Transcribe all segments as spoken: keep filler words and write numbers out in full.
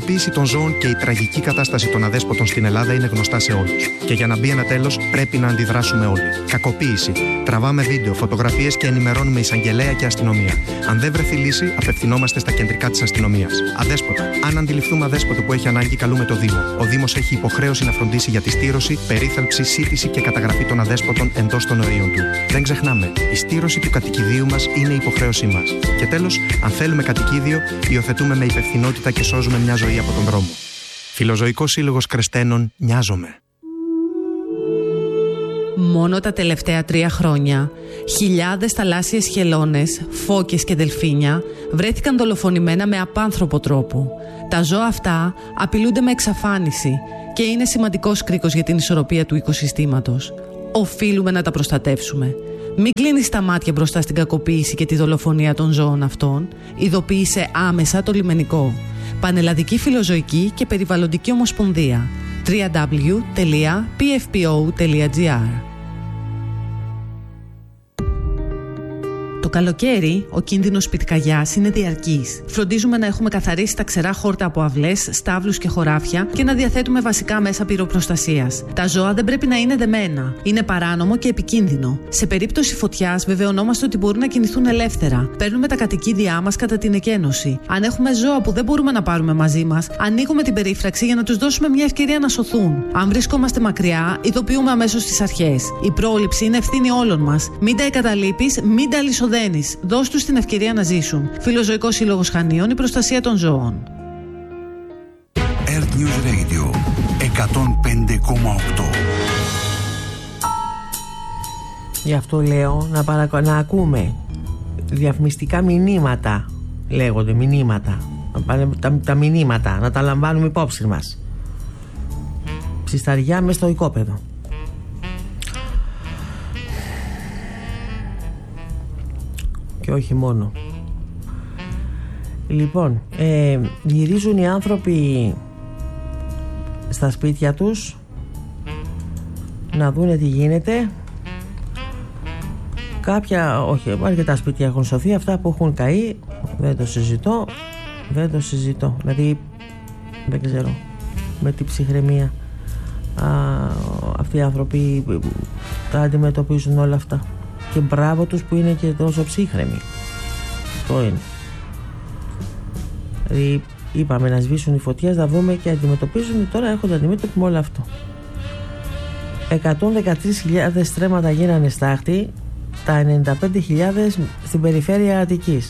κακοποίηση των ζώων και η τραγική κατάσταση των αδέσποτων στην Ελλάδα είναι γνωστά σε όλους. Και για να μπει ένα τέλος, πρέπει να αντιδράσουμε όλοι. Κακοποίηση. Τραβάμε βίντεο, φωτογραφίες και ενημερώνουμε εισαγγελέα και αστυνομία. Αν δεν βρεθεί λύση, απευθυνόμαστε στα κεντρικά της αστυνομίας. Αδέσποτα. Αν αντιληφθούμε αδέσποτο που έχει ανάγκη, καλούμε το Δήμο. Ο Δήμος έχει υποχρέωση να φροντίσει για τη στήρωση, περίθαλψη, σύντηση και καταγραφή των αδέσποτων εντός των ορίων του. Δεν ξεχνάμε, η στήρωση του κατοικιδίου μας είναι υποχρέωσή μας. Και τέλος, αν θέλουμε κατοικίδιο, υιοθετούμε με υπευθυνότητα και σώζουμε μια ζωή από τον δρόμο. Φιλοζωικός Σύλλογος Κρεστένων, νοιάζομαι. Μόνο τα τελευταία τρία χρόνια, χιλιάδες θαλάσσιες χελώνες, φώκες και δελφίνια βρέθηκαν δολοφονημένα με απάνθρωπο τρόπο. Τα ζώα αυτά απειλούνται με εξαφάνιση και είναι σημαντικός κρίκος για την ισορροπία του οικοσυστήματος. Οφείλουμε να τα προστατεύσουμε. Μην κλείνεις τα μάτια μπροστά στην κακοποίηση και τη δολοφονία των ζώων αυτών. Ειδοποίησε άμεσα το λιμενικό. Πανελλαδική Φιλοζωική και Περιβαλλοντική Ομοσπονδία. double-u double-u double-u τελεία πι εφ πι ο τελεία τζι άρ. Το καλοκαίρι, ο κίνδυνος πυρκαγιάς είναι διαρκής. Φροντίζουμε να έχουμε καθαρίσει τα ξερά χόρτα από αυλές, στάβλους και χωράφια και να διαθέτουμε βασικά μέσα πυροπροστασίας. Τα ζώα δεν πρέπει να είναι δεμένα. Είναι παράνομο και επικίνδυνο. Σε περίπτωση φωτιάς, βεβαιωνόμαστε ότι μπορούν να κινηθούν ελεύθερα. Παίρνουμε τα κατοικίδια μας κατά την εκένωση. Αν έχουμε ζώα που δεν μπορούμε να πάρουμε μαζί μας, ανοίγουμε την περίφραξη για να τους δώσουμε μια ευκαιρία να σωθούν. Αν βρισκόμαστε μακριά, ειδοποιούμε αμέσως τις αρχές. Η πρόληψη είναι ευθύνη όλων μας. Μην τα εγκαταλείπεις, μην τα λησοδένεις. Δώσ' τους την ευκαιρία να ζήσουν. Φιλοζωικός Σύλλογος Χανίων, η προστασία των ζώων. Earth News Radio εκατόν πέντε κόμμα οκτώ. Γι' αυτό λέω να, παρακο... να ακούμε διαφημιστικά μηνύματα. Λέγονται μηνύματα. Τα, τα μηνύματα να τα λαμβάνουμε υπόψη μας. Ψισταριά μες στο οικόπεδο. Και όχι μόνο. Λοιπόν, ε, γυρίζουν οι άνθρωποι στα σπίτια τους να δούνε τι γίνεται. Κάποια, όχι, αρκετά σπίτια έχουν σωθεί. Αυτά που έχουν καεί δεν το συζητώ. Δεν το συζητώ. Δηλαδή, δεν ξέρω με τι ψυχραιμία α, αυτοί οι άνθρωποι τα αντιμετωπίζουν όλα αυτά. Και μπράβο τους που είναι και τόσο ψύχρεμοι. Αυτό είναι. Δηλαδή, είπαμε να σβήσουν οι φωτιές, να δούμε και αντιμετωπίζουν. Τώρα έχονται αντιμέτωποι με όλο αυτό. εκατόν δεκατρείς χιλιάδες στρέμματα γίνανε στάχτη, τα ενενήντα πέντε χιλιάδες στην περιφέρεια Αττικής.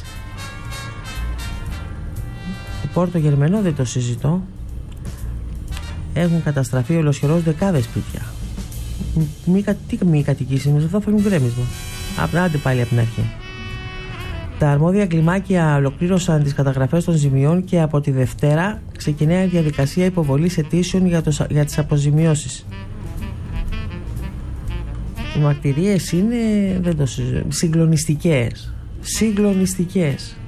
Το Πόρτο Γερμενό δεν το συζητώ. Έχουν καταστραφεί ολοσχερώς δεκάδες σπίτια. Μη, τι μη κατοικήσιμες, εδώ φέρνουν γκρέμισμα. Άντε πάλι από την αρχή. Τα αρμόδια κλιμάκια ολοκλήρωσαν τις καταγραφές των ζημιών και από τη Δευτέρα ξεκινάει η διαδικασία υποβολής αιτήσεων για, το, για τις αποζημιώσεις. Οι μαρτυρίες είναι δεν το συζητώ, συγκλονιστικές. Συγκλονιστικές.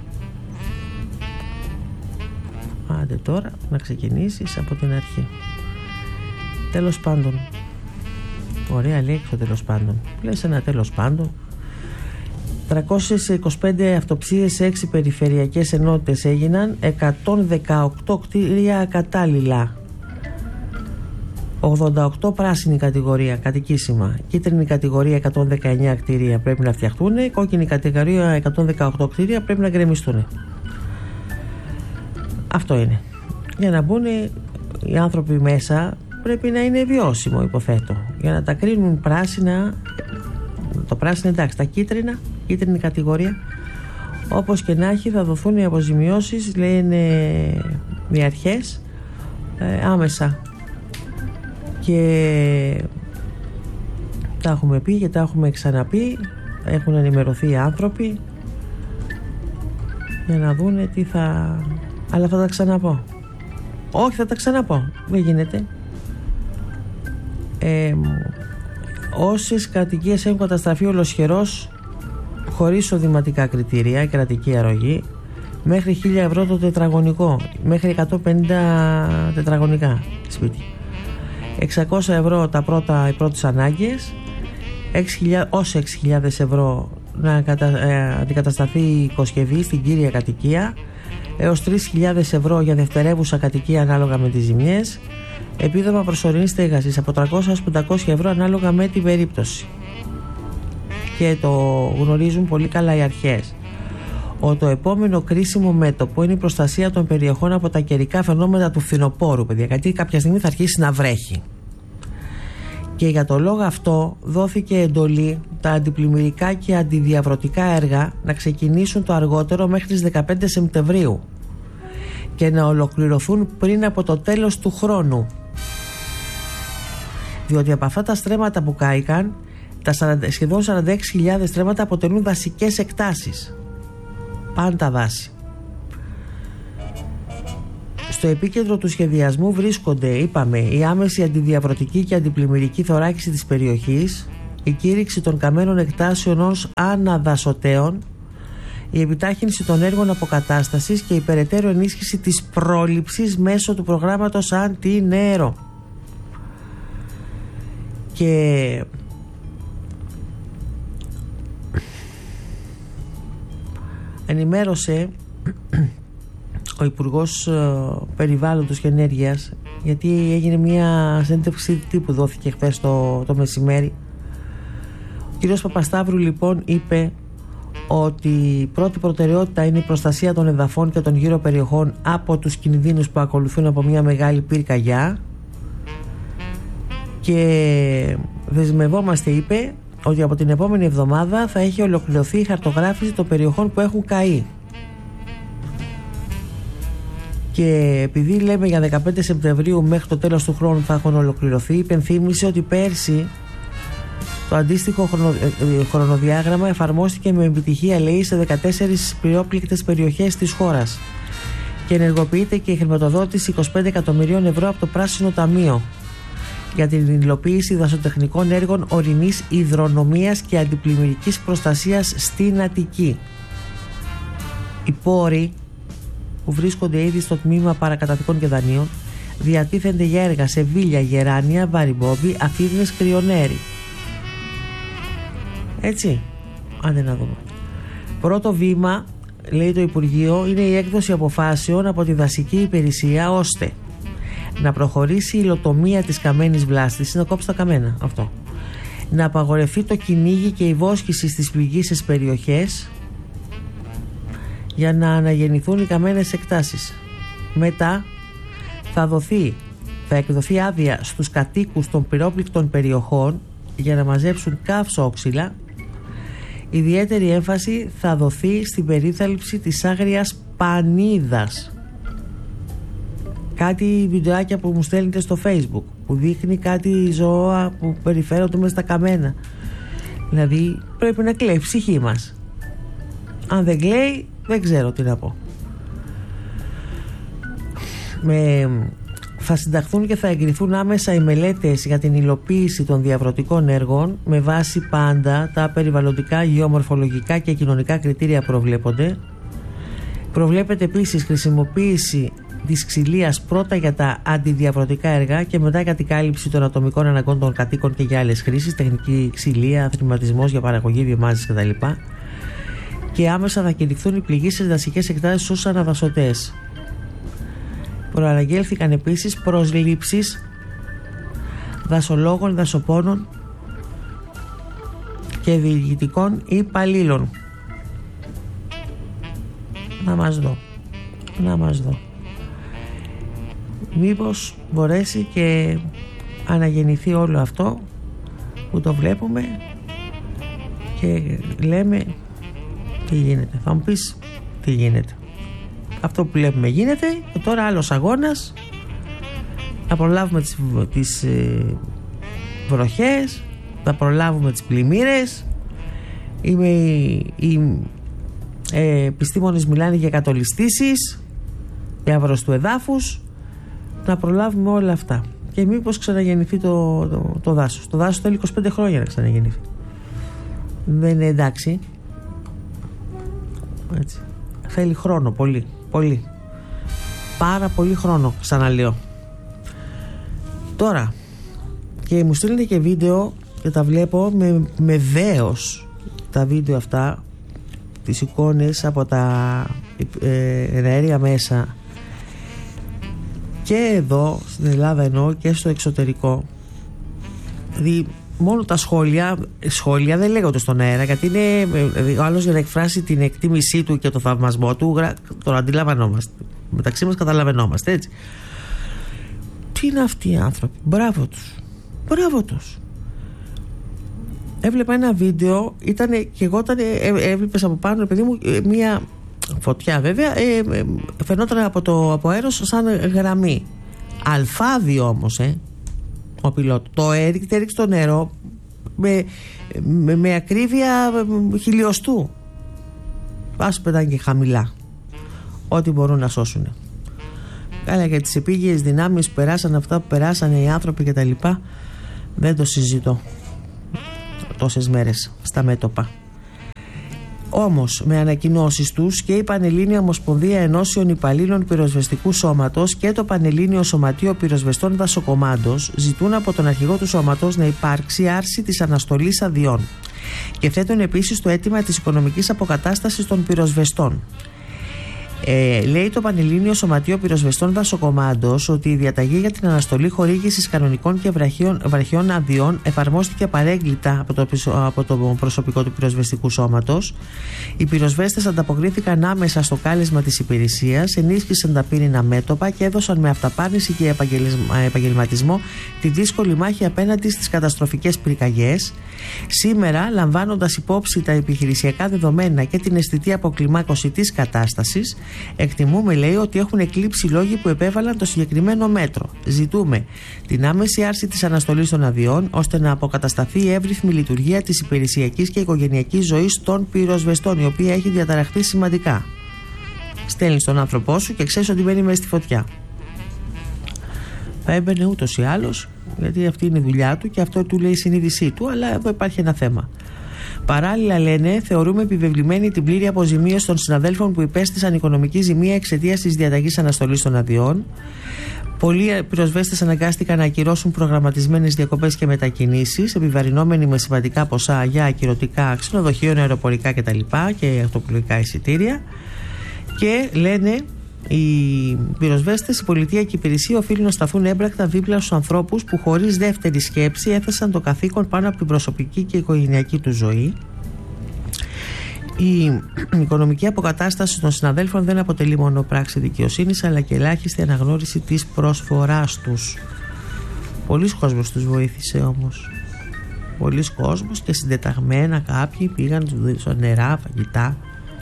Άντε τώρα να ξεκινήσεις από την αρχή. Τέλος πάντων. Ωραία λέξη, τέλος πάντων. Λες ένα τέλος πάντων. τριακόσιες είκοσι πέντε αυτοψίες σε έξι περιφερειακές ενότητες έγιναν, εκατόν δεκαοκτώ κτίρια κατάλληλα. ογδόντα οκτώ πράσινη κατηγορία, κατοικήσιμα. Κίτρινη κατηγορία εκατόν δεκαεννιά κτίρια πρέπει να φτιαχτούν. Κόκκινη κατηγορία εκατόν δεκαοκτώ κτίρια πρέπει να γκρεμιστούν. Αυτό είναι. Για να μπουν οι άνθρωποι μέσα πρέπει να είναι βιώσιμο, υποθέτω. Για να τα κρίνουν πράσινα, το πράσινο εντάξει, τα κίτρινα, κίτρινη κατηγορία, όπως και να έχει θα δοθούν οι αποζημιώσεις, λένε οι αρχές, ε, άμεσα. Και τα έχουμε πει και τα έχουμε ξαναπεί, έχουν ενημερωθεί οι άνθρωποι για να δούνε τι θα... Αλλά θα τα ξαναπώ. Όχι, θα τα ξαναπώ. Δεν γίνεται. Ε, όσες κατοικίες έχουν καταστραφεί ολοσχερός χωρίς οδηματικά κριτήρια, κρατική αρρωγή, μέχρι χίλια ευρώ το τετραγωνικό, μέχρι εκατόν πενήντα τετραγωνικά σπίτι, εξακόσια ευρώ τα πρώτα, οι πρώτες ανάγκες, ως έξι χιλιάδες ευρώ να κατα, ε, αντικατασταθεί η οικοσκευή στην κύρια κατοικία, έως τρεις χιλιάδες ευρώ για δευτερεύουσα κατοικία ανάλογα με τις ζημιές. Επίδομα προσωρινής στέγασης από τριακόσια έως πεντακόσια ευρώ ανάλογα με την περίπτωση. Και το γνωρίζουν πολύ καλά οι αρχές. Ο το επόμενο κρίσιμο μέτωπο είναι η προστασία των περιοχών από τα καιρικά φαινόμενα του φθινοπόρου, παιδιά, γιατί κάποια στιγμή θα αρχίσει να βρέχει. Και για το λόγο αυτό δόθηκε εντολή τα αντιπλημμυρικά και αντιδιαβρωτικά έργα να ξεκινήσουν το αργότερο μέχρι τις δεκαπέντε Σεπτεμβρίου και να ολοκληρωθούν πριν από το τέλος του χρόνου. Διότι από αυτά τα στρέμματα που κάηκαν, τα σχεδόν σαράντα έξι χιλιάδες στρέμματα αποτελούν δασικές εκτάσεις. Πάντα δάση. Στο επίκεντρο του σχεδιασμού βρίσκονται, είπαμε, η άμεση αντιδιαβρωτική και αντιπλημμυρική θωράκιση της περιοχής, η κήρυξη των καμένων εκτάσεων ως αναδασωτέων, η επιτάχυνση των έργων αποκατάστασης και η περαιτέρω ενίσχυση της πρόληψης μέσω του προγράμματος Αντινέρο. Και ενημέρωσε ο Υπουργός Περιβάλλοντος και Ενέργειας, γιατί έγινε μια συνέντευξη τύπου, δόθηκε χθες το, το μεσημέρι. Ο κ. Παπασταύρου λοιπόν είπε ότι η πρώτη προτεραιότητα είναι η προστασία των εδαφών και των γύρω περιοχών από τους κινδύνους που ακολουθούν από μια μεγάλη πυρκαγιά, και δεσμευόμαστε, είπε, ότι από την επόμενη εβδομάδα θα έχει ολοκληρωθεί η χαρτογράφηση των περιοχών που έχουν καεί. Και επειδή λέμε για δεκαπέντε Σεπτεμβρίου μέχρι το τέλος του χρόνου θα έχουν ολοκληρωθεί, υπενθύμησε ότι πέρσι το αντίστοιχο χρονο, χρονοδιάγραμμα εφαρμόστηκε με επιτυχία, λέει, σε δεκατέσσερις πυρόπληκτες περιοχές της χώρας και ενεργοποιείται και η χρηματοδότηση είκοσι πέντε εκατομμυρίων ευρώ από το Πράσινο Ταμείο για την υλοποίηση δασοτεχνικών έργων ορεινής υδρονομίας και αντιπλημμυρικής προστασίας στην Αττική. Οι πόροι που βρίσκονται ήδη στο τμήμα παρακαταθήκων και δανείων διατίθενται για έργα σε Βίλια, Γεράνια, Βαριμπόμπη, Αφίδνες, Κρυονέρη. Έτσι, άντε να δούμε. Πρώτο βήμα, λέει το Υπουργείο, είναι η έκδοση αποφάσεων από τη δασική υπηρεσία ώστε να προχωρήσει η υλοτομία της καμένης βλάστησης, να κόψει τα καμένα, αυτό, να απαγορευτεί το κυνήγι και η βόσκηση στις πληγείσες περιοχές για να αναγεννηθούν οι καμένες εκτάσεις. Μετά θα δοθεί, θα εκδοθεί άδεια στους κατοίκους των πυρόπληκτων περιοχών για να μαζέψουν καυσόξυλα. Ιδιαίτερη έμφαση θα δοθεί στην περίθαλψη της άγριας πανίδας. Κάτι βιντεάκια που μου στέλνετε στο Facebook που δείχνει κάτι ζώα που περιφέρονται μέσα στα καμένα. Δηλαδή πρέπει να κλαίει η ψυχή μας. Αν δεν κλαίει, δεν ξέρω τι να πω. Με... Θα συνταχθούν και θα εγκριθούν άμεσα οι μελέτες για την υλοποίηση των διαβρωτικών έργων με βάση πάντα τα περιβαλλοντικά, γεωμορφολογικά και κοινωνικά κριτήρια προβλέπονται. Προβλέπεται επίσης χρησιμοποίηση της ξυλίας πρώτα για τα αντιδιαβρωτικά έργα και μετά για την κάλυψη των ατομικών αναγκών των κατοίκων και για άλλες χρήσεις, τεχνική ξυλία, αθληματισμός για παραγωγή βιομάζης κτλ. Και άμεσα θα κηρυχθούν οι πληγείσες δασικές εκτάσεις ως αναδασωτές. Προαναγγέλθηκαν επίσης προσλήψεις δασολόγων, δασοπόνων και διοικητικών υπαλλήλων. Να μας δω, να μας δω. Μήπως μπορέσει και αναγεννηθεί όλο αυτό που το βλέπουμε και λέμε τι γίνεται. Θα μου πεις τι γίνεται. Αυτό που βλέπουμε γίνεται και τώρα άλλος αγώνας να προλάβουμε τις, τις ε, βροχές, να προλάβουμε τις πλημμύρες. Είμαι οι, οι ε, επιστήμονες μιλάνε για κατολιστήσεις, για βρος του εδάφους, να προλάβουμε όλα αυτά. Και μήπως ξαναγεννηθεί το, το, το δάσος. Το δάσος θέλει είκοσι πέντε χρόνια να ξαναγεννηθεί. Δεν είναι εντάξει. Έτσι. Θέλει χρόνο, πολύ, πολύ. Πάρα πολύ χρόνο, ξαναλέω. Τώρα, και μου στείλετε και βίντεο και τα βλέπω με, με δέος τα βίντεο αυτά, τις εικόνες από τα εναέρια μέσα και εδώ στην Ελλάδα εννοώ και στο εξωτερικό. Δηλαδή μόνο τα σχόλια, σχόλια δεν λέγονται στον αέρα, γιατί είναι ο άλλος για να εκφράσει την εκτίμησή του και το θαυμασμό του, τον αντιλαμβανόμαστε. Μεταξύ μας καταλαβαίνόμαστε, έτσι. Τι είναι αυτοί οι άνθρωποι, μπράβο τους, μπράβο τους. Έβλεπα ένα βίντεο, ήταν και εγώ όταν έβλεπες από πάνω, παιδί μου, μία φωτιά βέβαια, ε, ε, φαινόταν από το από αέρος σαν γραμμή. Αλφάδι όμως, ε, ο πιλότος. Το έριξε, έριξε το νερό με, με, με ακρίβεια χιλιοστού. Ας πετάνε και χαμηλά, ό,τι μπορούν να σώσουν. Καλά, για τις επίγειες δυνάμεις που περάσαν αυτά που περάσανε οι άνθρωποι και τα λοιπά, δεν το συζητώ τόσες μέρες στα μέτωπα. Όμως με ανακοινώσεις τους και η Πανελλήνια Ομοσπονδία Ενώσεων Υπαλλήλων Πυροσβεστικού Σώματος και το Πανελλήνιο Σωματείο Πυροσβεστών Δασοκομάντος ζητούν από τον αρχηγό του σώματος να υπάρξει άρση της αναστολής αδειών και θέτουν επίσης το αίτημα της οικονομικής αποκατάστασης των πυροσβεστών. Ε, λέει το Πανελλήνιο Σωματείο Πυροσβεστών Δασοκομάντος ότι η διαταγή για την αναστολή χορήγησης κανονικών και βραχίων, βραχιών αδειών εφαρμόστηκε παρέγκλιτα από το, από το προσωπικό του πυροσβεστικού σώματος. Οι πυροσβέστες ανταποκρίθηκαν άμεσα στο κάλεσμα της υπηρεσίας, ενίσχυσαν τα πύριννα μέτωπα και έδωσαν με αυταπάρνηση και επαγγελματισμό τη δύσκολη μάχη απέναντι στις καταστροφικές πυρκαγιές. Σήμερα, λαμβάνοντας υπόψη τα επιχειρησιακά δεδομένα και την αισθητή αποκλιμάκωση της κατάστασης, εκτιμούμε, λέει, ότι έχουν εκλείψει λόγοι που επέβαλαν το συγκεκριμένο μέτρο. Ζητούμε την άμεση άρση της αναστολής των αδειών, ώστε να αποκατασταθεί η εύρυθμη λειτουργία της υπηρεσιακής και οικογενειακής ζωής των πυροσβεστών, η οποία έχει διαταραχθεί σημαντικά. Στέλνεις τον άνθρωπό σου και ξέρεις ότι μένει μέσα στη φωτιά. Θα έμπαινε ούτως ή άλλως, γιατί αυτή είναι η δουλειά του και αυτό του λέει η συνείδησή του, αλλά εδώ υπάρχει ένα θέμα. Παράλληλα, λένε, θεωρούμε επιβεβλημένη την πλήρη αποζημίωση των συναδέλφων που υπέστησαν οικονομική ζημία εξαιτίας της διαταγής αναστολής των αδειών. Πολλοί πυροσβέστες αναγκάστηκαν να ακυρώσουν προγραμματισμένες διακοπές και μετακινήσεις, επιβαρυνόμενοι με σημαντικά ποσά για ακυρωτικά ξενοδοχείων, αεροπορικά κτλ. Και αυτοπλοϊκά εισιτήρια. Και λένε, οι πυροσβέστες, η πολιτεία και η υπηρεσία οφείλουν να σταθούν έμπρακτα δίπλα στους ανθρώπους που χωρίς δεύτερη σκέψη έθεσαν το καθήκον πάνω από την προσωπική και οικογενειακή του ζωή. Η οικονομική αποκατάσταση των συναδέλφων δεν αποτελεί μόνο πράξη δικαιοσύνης, αλλά και ελάχιστη αναγνώριση της προσφοράς τους. Πολλοί κόσμος τους βοήθησε όμως. Πολλοί κόσμος και συντεταγμένα, κάποιοι πήγαν στο νερά, φαγητά.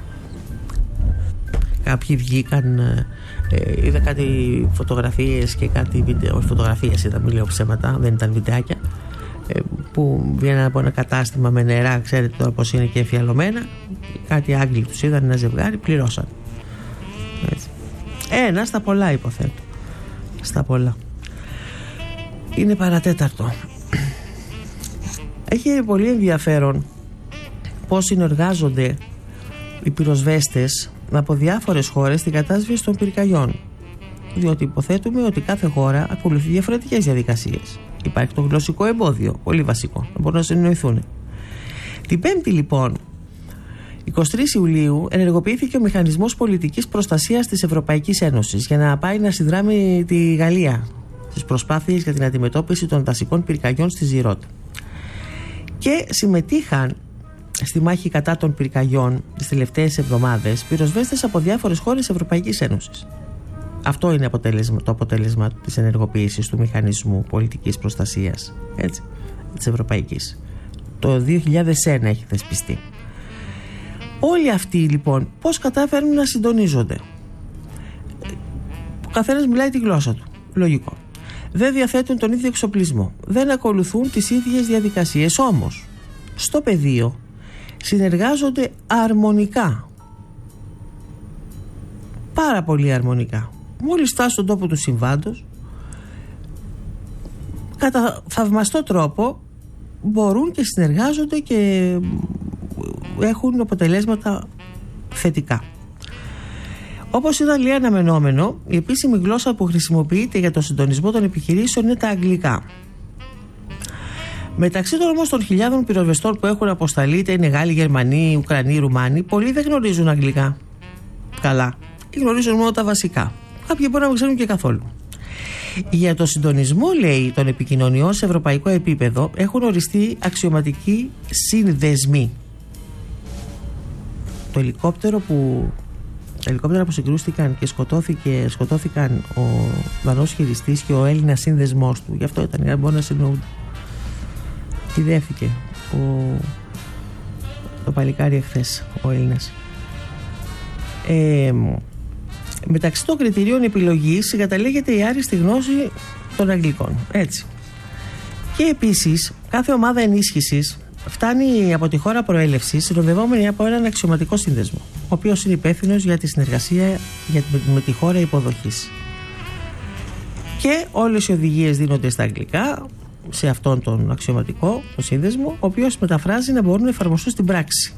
Κάποιοι βγήκαν, ε, είδα κάτι φωτογραφίες και κάτι βίντεο, φωτογραφίες ήταν, μην λέω ψέματα, δεν ήταν βιντεάκια, ε, που βγαίναν από ένα κατάστημα με νερά, ξέρετε τώρα πως είναι και εφιαλωμένα, κάτι Άγγλοι τους είδαν, ένα ζευγάρι, πληρώσαν. Έτσι. Ένα στα πολλά, υποθέτω. Στα πολλά. Είναι παρατέταρτο. Έχει πολύ ενδιαφέρον πώς συνεργάζονται οι πυροσβέστες από διάφορες χώρες στην κατάσβεση των πυρκαγιών. Διότι υποθέτουμε ότι κάθε χώρα ακολουθεί διαφορετικές διαδικασίες. Υπάρχει το γλωσσικό εμπόδιο, πολύ βασικό, να μπορούν να συνεννοηθούν. Την Πέμπτη, λοιπόν, εικοστή τρίτη Ιουλίου, ενεργοποιήθηκε ο Μηχανισμός Πολιτικής Προστασίας της Ευρωπαϊκής Ένωσης για να πάει να συνδράμει τη Γαλλία στις προσπάθειες για την αντιμετώπιση των δασικών πυρκαγιών στη Ζιρότα. Και συμμετείχαν στη μάχη κατά των πυρκαγιών τις τελευταίες εβδομάδες πυροσβέστες από διάφορες χώρες Ευρωπαϊκής Ένωσης. Αυτό είναι αποτέλεσμα, το αποτέλεσμα της ενεργοποίησης του Μηχανισμού Πολιτικής Προστασίας, έτσι, της Ευρωπαϊκής. Το δύο χιλιάδες ένα έχει θεσπιστεί. Όλοι αυτοί, λοιπόν, πώς κατάφερνουν να συντονίζονται? Ο καθένας μιλάει τη γλώσσα του. Λογικό. Δεν διαθέτουν τον ίδιο εξοπλισμό. Δεν ακολουθούν τις ίδιες διαδικασίες. Όμως, στο πεδίο συνεργάζονται αρμονικά. Πάρα πολύ αρμονικά. Μόλις φτάσουν στον τόπο του συμβάντος, κατά θαυμαστό τρόπο μπορούν και συνεργάζονται και έχουν αποτελέσματα θετικά. Όπως ήταν λέει αναμενόμενο, η επίσημη γλώσσα που χρησιμοποιείται για το συντονισμό των επιχειρήσεων είναι τα αγγλικά. Μεταξύ των όμως των χιλιάδων πυροσβεστών που έχουν αποσταλεί, είτε είναι Γάλλοι, Γερμανοί, Ουκρανοί, Ρουμάνοι, πολλοί δεν γνωρίζουν αγγλικά. καλά ή γνωρίζουν μόνο τα βασικά. Κάποιοι μπορεί να μην ξέρουν και καθόλου. Για το συντονισμό, λέει, των επικοινωνιών σε ευρωπαϊκό επίπεδο έχουν οριστεί αξιωματικοί συνδεσμοί. Το ελικόπτερο που, τα ελικόπτερα που συγκρούστηκαν και σκοτώθηκε, σκοτώθηκαν ο Δανός χειριστής και ο Έλληνας σύνδεσμός του, γι' αυτό ήταν, για να μπορούν να συνοούνται. Κυδεύτηκε ο, το παλικάρι εχθές, ο Έλληνας. Ε, μεταξύ των κριτηρίων επιλογής συγκαταλέγεται η άριστη γνώση των Αγγλικών. Έτσι. Και επίσης, κάθε ομάδα ενίσχυσης φτάνει από τη χώρα προέλευσης συνοδευόμενη από έναν αξιωματικό σύνδεσμο, ο οποίος είναι υπεύθυνος για τη συνεργασία για, με τη χώρα υποδοχής. Και όλες οι οδηγίες δίνονται στα αγγλικά σε αυτόν τον αξιωματικό, τον σύνδεσμο, ο οποίος μεταφράζει να μπορούν να εφαρμοστούν στην πράξη.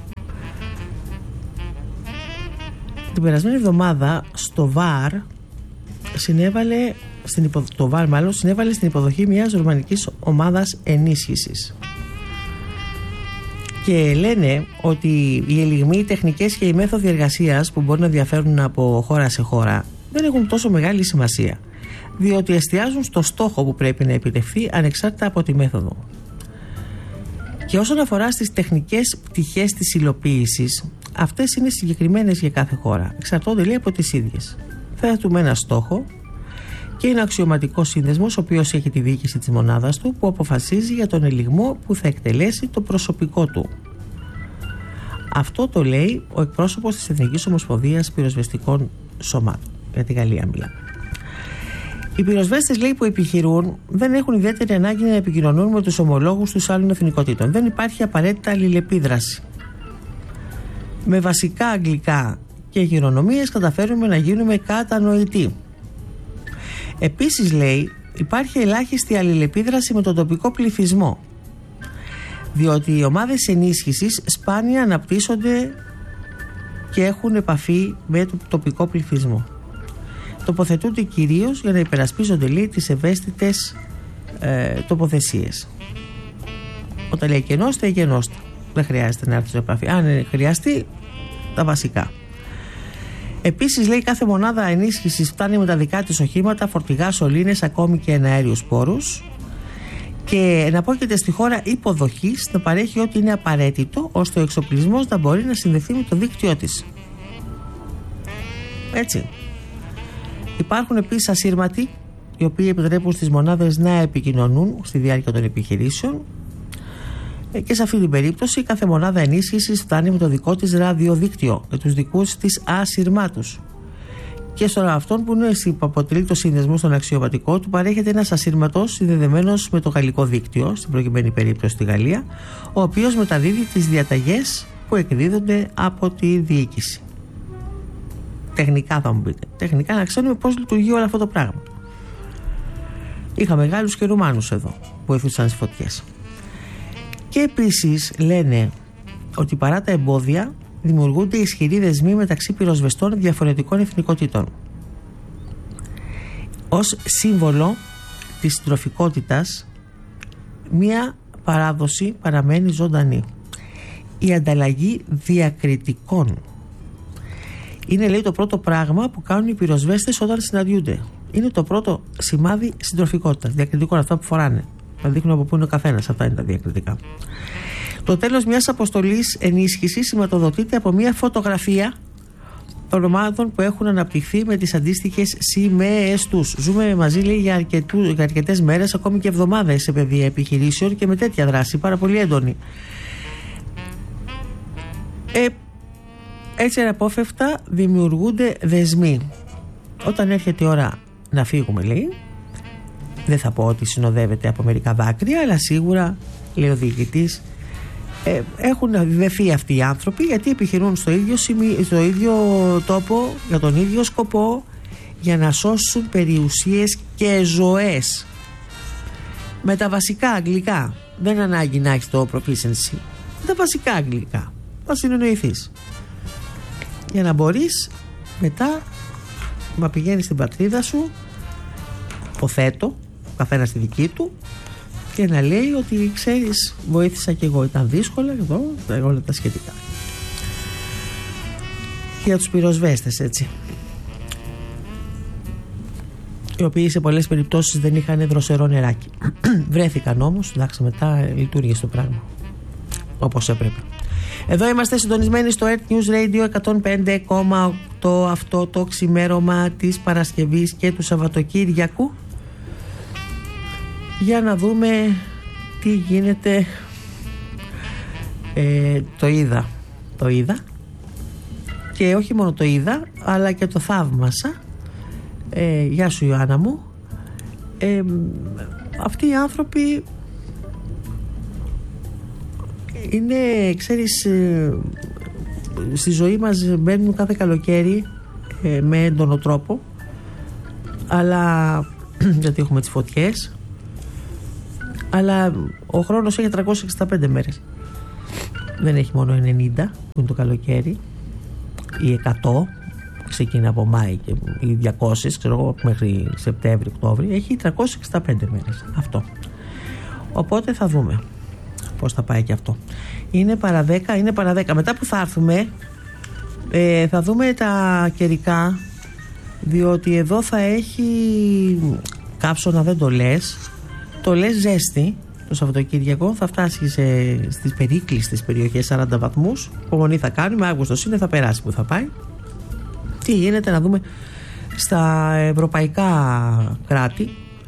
Την περασμένη εβδομάδα στο ΒΑΡ συνέβαλε, στην υπο... το ΒΑΡ μάλλον συνέβαλε στην υποδοχή μιας ρουμανικής ομάδας ενίσχυσης. Και λένε ότι οι ελιγμοί, οι τεχνικές και οι μέθοδοι εργασίας που μπορεί να διαφέρουν από χώρα σε χώρα δεν έχουν τόσο μεγάλη σημασία, διότι εστιάζουν στο στόχο που πρέπει να επιτευχθεί ανεξάρτητα από τη μέθοδο. Και όσον αφορά στις τεχνικές πτυχές της υλοποίησης, αυτές είναι συγκεκριμένες για κάθε χώρα. Εξαρτώνται, λέει, από τις ίδιες. Θέτουμε ένα στόχο και είναι αξιωματικός σύνδεσμος, ο οποίος έχει τη διοίκηση της μονάδας του, που αποφασίζει για τον ελιγμό που θα εκτελέσει το προσωπικό του. Αυτό το λέει ο εκπρόσωπος της Εθνικής Ομοσπονδίας Πυροσβεστικών Σωμάτων. Για τη Γαλλία μιλάμε. Οι πυροσβέστες, λέει, που επιχειρούν δεν έχουν ιδιαίτερη ανάγκη να επικοινωνούν με τους ομολόγους τους άλλων εθνικότητων. Δεν υπάρχει απαραίτητα αλληλεπίδραση. Με βασικά αγγλικά και χειρονομίες καταφέρουμε να γίνουμε κατανοητοί. Επίσης, λέει, υπάρχει ελάχιστη αλληλεπίδραση με τον τοπικό πληθυσμό, διότι οι ομάδες ενίσχυσης σπάνια αναπτύσσονται και έχουν επαφή με τον τοπικό πληθυσμό. Τοποθετούνται κυρίως για να υπερασπίζονται, λέει, τις ευαίσθητες ε, τοποθεσίες. Όταν λέει κενώστε, γενώστε. Δεν χρειάζεται να έρθει σε επαφή. Αν χρειαστεί, τα βασικά. Επίσης, λέει, κάθε μονάδα ενίσχυσης φτάνει με τα δικά της οχήματα, φορτηγά, σωλήνες, ακόμη και εναέριους πόρους, και εναπόκειται στη χώρα υποδοχής να παρέχει ό,τι είναι απαραίτητο ώστε ο εξοπλισμός να μπορεί να συνδεθεί με το δίκτυό της. Έτσι. Υπάρχουν επίσης ασύρματοι, οι οποίοι επιτρέπουν στις μονάδες να επικοινωνούν στη διάρκεια των επιχειρήσεων, και σε αυτή την περίπτωση κάθε μονάδα ενίσχυσης φτάνει με το δικό της ραδιοδίκτυο και τους δικούς της ασύρματους. Και στον αυτόν που, είναι, που αποτελεί το σύνδεσμο στον αξιωματικό του παρέχεται ένας ασύρματος συνδεδεμένος με το γαλλικό δίκτυο, στην προκειμένη περίπτωση στη Γαλλία, ο οποίος μεταδίδει τις διαταγές που εκδίδονται από τη διοίκηση. Τεχνικά θα μου πείτε. Τεχνικά να ξέρουμε πώς λειτουργεί όλο αυτό το πράγμα. Είχαμε Γάλλους και Ρουμάνους εδώ που βοηθούσαν στις φωτιές. Και επίσης λένε ότι παρά τα εμπόδια δημιουργούνται ισχυροί δεσμοί μεταξύ πυροσβεστών διαφορετικών εθνικότητων. Ως σύμβολο της συντροφικότητας, μία παράδοση παραμένει ζωντανή. Η ανταλλαγή διακριτικών είναι, λέει, το πρώτο πράγμα που κάνουν οι πυροσβέστες όταν συναντιούνται. Είναι το πρώτο σημάδι συντροφικότητας. Διακριτικών, αυτά που φοράνε. Θα δείχνουν από πού είναι ο καθένας. Αυτά είναι τα διακριτικά. Το τέλος μιας αποστολής ενίσχυσης σηματοδοτείται από μια φωτογραφία των ομάδων που έχουν αναπτυχθεί με τις αντίστοιχες σημαίες τους. Ζούμε μαζί, λέει, για, αρκετού, για αρκετές μέρες, ακόμη και εβδομάδες σε πεδία επιχειρήσεων και με τέτοια δράση πάρα πολύ έντονη. Ε, έτσι αναπόφευκτα δημιουργούνται δεσμοί. Όταν έρχεται η ώρα να φύγουμε, λέει, δεν θα πω ότι συνοδεύεται από μερικά δάκρυα, αλλά σίγουρα, λέει ο διοικητής, ε, έχουν δεθεί αυτοί οι άνθρωποι γιατί επιχειρούν στο ίδιο, σημείο, στο ίδιο τόπο, για τον ίδιο σκοπό, για να σώσουν περιουσίες και ζωές. Με τα βασικά αγγλικά. Δεν ανάγκη να έχεις το proficiency. Με τα βασικά αγγλικά. Θα συνεννοηθείς. Για να μπορείς μετά να πηγαίνεις στην πατρίδα σου, υποθέτω, ο καθένας στη δική του, και να λέει ότι ξέρεις, βοήθησα και εγώ, ήταν δύσκολα, εδώ, όλα τα σχετικά. για τους πυροσβέστες, έτσι, οι οποίοι σε πολλές περιπτώσεις δεν είχαν δροσερό νεράκι. Βρέθηκαν όμως, εντάξει, μετά λειτουργήσε το πράγμα όπως έπρεπε. Εδώ είμαστε συντονισμένοι στο Earth News Radio εκατόν πέντε κόμμα οκτώ, αυτό το ξημέρωμα της Παρασκευής και του Σαββατοκύριακου, για να δούμε τι γίνεται. ε, το είδα το είδα και όχι μόνο το είδα, αλλά και το θαύμασα. ε, Γεια σου Ιωάννα μου. ε, Αυτοί οι άνθρωποι είναι, ξέρεις, ε, στη ζωή μας μπαίνουν κάθε καλοκαίρι ε, με έντονο τρόπο, αλλά γιατί έχουμε τις φωτιές, αλλά ο χρόνος έχει τριακόσιες εξήντα πέντε μέρες, δεν έχει μόνο ενενήντα που είναι το καλοκαίρι, ή εκατό ξεκινά από Μάη και οι διακόσιες, ξέρω εγώ, μέχρι Σεπτέμβρη, Οκτώβρη, έχει τριακόσιες εξήντα πέντε μέρες αυτό. Οπότε θα δούμε πώς θα πάει και αυτό. Είναι παρά δέκα, είναι παρά δέκα. Μετά που θα έρθουμε ε, θα δούμε τα καιρικά, διότι εδώ θα έχει κάψωνα, δεν το λες, το λες ζέστη. Το Σαββατοκύριακο θα φτάσει σε, στις περίκλειστες περιοχές σαράντα βαθμούς. Υπομονή θα κάνουμε, Αύγουστος είναι, θα περάσει που θα πάει. Τι γίνεται, να δούμε στα ευρωπαϊκά κράτη,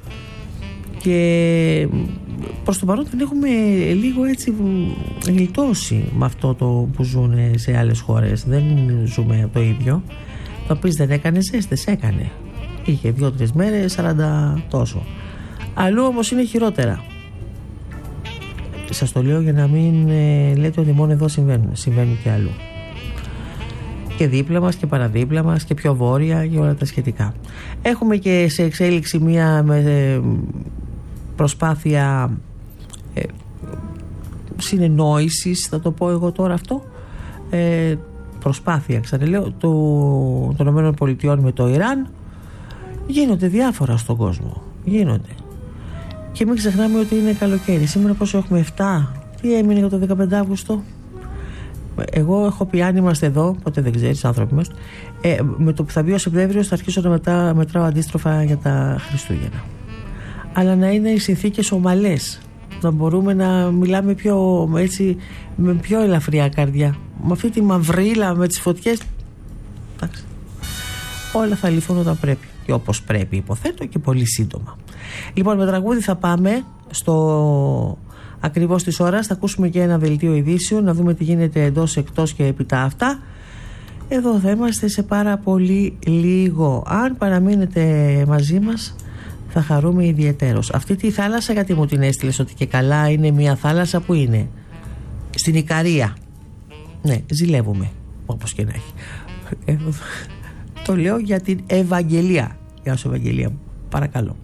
και προς το παρόν δεν έχουμε λίγο έτσι γλιτώσει με αυτό το που ζουν σε άλλες χώρες. Δεν ζούμε το ίδιο. Θα πεις δεν έκανε ζέστες, έκανε. Είχε δύο-τρεις μέρες σαράντα τόσο. Αλλού όμως είναι χειρότερα. Σας το λέω για να μην ε, λέτε ότι μόνο εδώ συμβαίνουν. Συμβαίνουν και αλλού. Και δίπλα μας και παραδίπλα μας και πιο βόρεια και όλα τα σχετικά. Έχουμε και σε εξέλιξη μία με, προσπάθεια ε, συνεννόησης, θα το πω εγώ τώρα αυτό, ε, προσπάθεια, ξαναλέω, του, των ΗΠΑ με το Ιράν. Γίνονται διάφορα στον κόσμο. Γίνονται. Και μην ξεχνάμε ότι είναι καλοκαίρι. Σήμερα πόσο έχουμε, επτά. Τι έμεινε για το δεκαπέντε Αυγούστου. Εγώ έχω πει, αν είμαστε εδώ, ποτέ δεν ξέρεις, άνθρωποι μας, ε, με το που θα μπει ο Σεπτέμβριος θα αρχίσω να μετά, μετράω αντίστροφα για τα Χριστούγεννα. Αλλά να είναι οι συνθήκες ομαλές, να μπορούμε να μιλάμε πιο, έτσι, με πιο ελαφριά καρδιά. Με αυτή τη μαυρίλα, με τις φωτιές, εντάξει, όλα θα λυθούν όταν πρέπει και όπως πρέπει, υποθέτω, και πολύ σύντομα. Λοιπόν, με τραγούδι θα πάμε στο ακριβώς της ώρας, θα ακούσουμε και ένα δελτίο ειδήσεων, να δούμε τι γίνεται εντός, εκτός και επί τα αυτά. Εδώ θα είμαστε σε πάρα πολύ λίγο. Αν παραμείνετε μαζί μας θα χαρούμε ιδιαιτέρως. Αυτή τη θάλασσα, γιατί μου την έστειλες ότι και καλά είναι μια θάλασσα που είναι στην Ικαρία. Ναι, ζηλεύουμε, όπως και να έχει. Το λέω για την Ευαγγελία. Γεια σου Ευαγγελία μου, παρακαλώ.